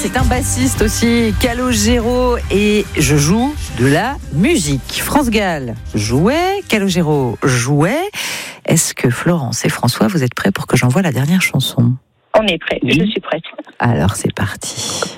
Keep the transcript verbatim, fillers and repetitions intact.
c'est un bassiste aussi, Calogero, et je joue de la musique. France Gall jouait, Calogero jouait. Est-ce que Florence et François, vous êtes prêts pour que j'envoie la dernière chanson ? On est prêts, oui. Je suis prête. Alors c'est parti.